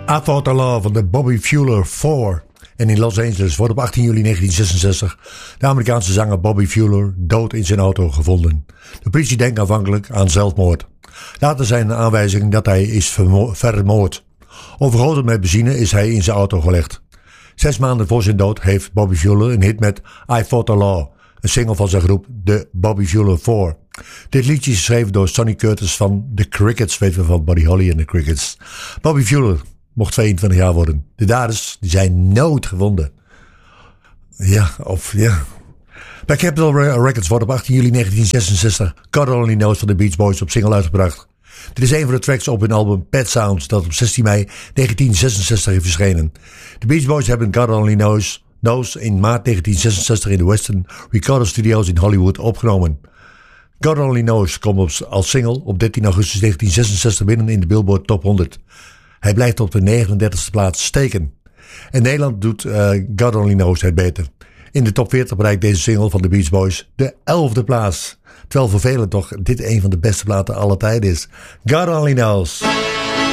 I Thought I Love van de Bobby Fuller 4. En in Los Angeles wordt op 18 juli 1966 de Amerikaanse zanger Bobby Fuller dood in zijn auto gevonden. De politie denkt aanvankelijk aan zelfmoord. Later zijn de aanwijzingen dat hij is vermoord. Overgoten met benzine is hij in zijn auto gelegd. 6 maanden voor zijn dood heeft Bobby Fuller een hit met I Fought the Law, een single van zijn groep de Bobby Fuller 4. Dit liedje is geschreven door Sonny Curtis van The Crickets, weten we van Buddy Holly en The Crickets. Bobby Fuller mocht 22 jaar worden. De daders die zijn nooit gevonden. Ja. Bij Capitol Records wordt op 18 juli 1966 God Only Knows van de Beach Boys op single uitgebracht. Dit is een van de tracks op hun album Pet Sounds dat op 16 mei 1966 is verschenen. De Beach Boys hebben God Only Knows in maart 1966 in de Western Recorder Studios in Hollywood opgenomen. God Only Knows komt als single op 13 augustus 1966 binnen in de Billboard Top 100. Hij blijft op de 39e plaats steken. In Nederland doet God Only Knows het beter. In de top 40 bereikt deze single van de Beach Boys de 11e plaats. Terwijl voor velen toch dit een van de beste platen aller tijden is. God Only Knows.